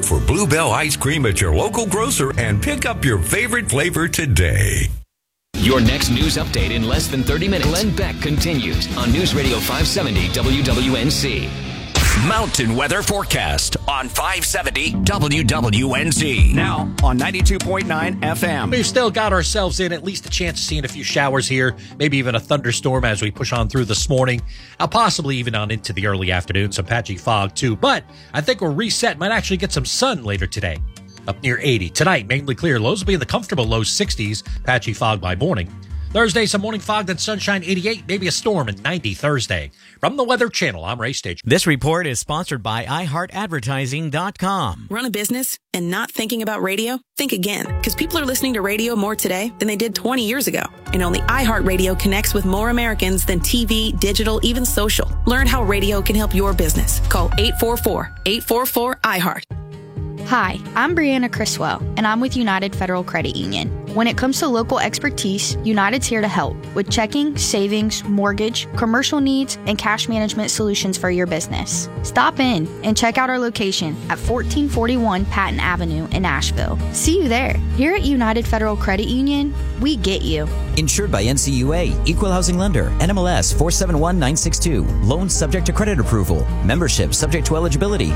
for Bluebell ice cream at your local grocer and pick up your favorite flavor today. Your next news update in less than 30 minutes. Glenn Beck continues on News Radio 570 WWNC. Mountain weather forecast on 570 WWNC. Now on 92.9 FM. We've still got ourselves in at least a chance of seeing a few showers here, maybe even a thunderstorm as we push on through this morning, possibly even on into the early afternoon, some patchy fog too. But I think we're reset. Might actually get some sun later today, up near 80. Tonight, mainly clear. Lows will be in the comfortable low 60s, patchy fog by morning. Thursday, some morning fog, then sunshine, 88, maybe a storm, and 90 Thursday. From the Weather Channel, I'm Ray Stage. This report is sponsored by iHeartAdvertising.com. Run a business and not thinking about radio? Think again, because people are listening to radio more today than they did 20 years ago. And only iHeartRadio connects with more Americans than TV, digital, even social. Learn how radio can help your business. Call 844-844-iHeart. Hi, I'm Brianna Criswell, and I'm with United Federal Credit Union. When it comes to local expertise, United's here to help with checking, savings, mortgage, commercial needs, and cash management solutions for your business. Stop in and check out our location at 1441 Patton Avenue in Asheville. See you there. Here at United Federal Credit Union, we get you. Insured by NCUA, Equal Housing Lender, NMLS 471962. Loans subject to credit approval. Membership subject to eligibility.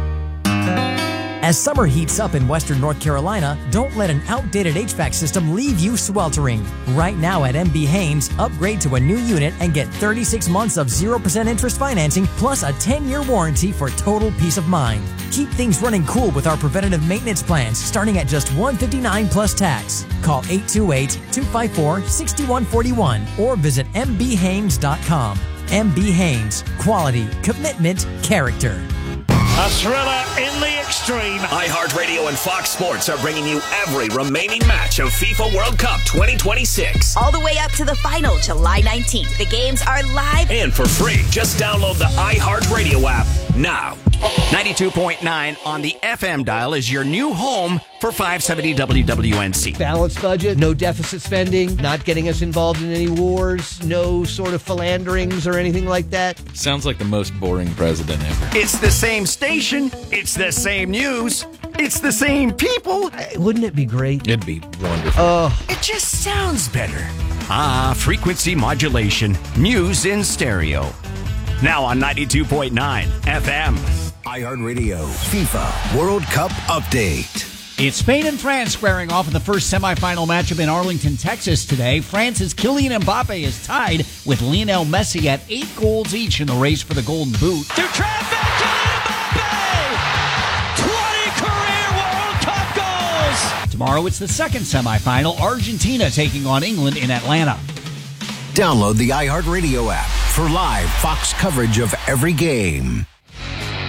As summer heats up in western North Carolina, don't let an outdated HVAC system leave you sweltering. Right now at MB Hames, upgrade to a new unit and get 36 months of 0% interest financing plus a 10-year warranty for total peace of mind. Keep things running cool with our preventative maintenance plans starting at just $159 plus tax. Call 828-254-6141 or visit mbhames.com. MB Hames, quality, commitment, character. A thriller in the extreme. iHeartRadio and Fox Sports are bringing you every remaining match of FIFA World Cup 2026. All the way up to the final, July 19th. The games are live and for free. Just download the iHeartRadio app now. 92.9 on the FM dial is your new home for 570 WWNC. Balanced budget, no deficit spending, not getting us involved in any wars, no sort of philanderings or anything like that. Sounds like the most boring president ever. It's the same station. It's the same news. It's the same people. Wouldn't it be great? It'd be wonderful. It just sounds better. Frequency modulation. News in stereo. Now on 92.9 FM. iHeartRadio FIFA World Cup Update. It's Spain and France squaring off in the first semifinal matchup in Arlington, Texas today. France's Kylian Mbappe is tied with Lionel Messi at 8 goals each in the race for the Golden Boot. To traffic, Kylian Mbappe! 20 career World Cup goals! Tomorrow it's the second semifinal, Argentina taking on England in Atlanta. Download the iHeartRadio app for live Fox coverage of every game.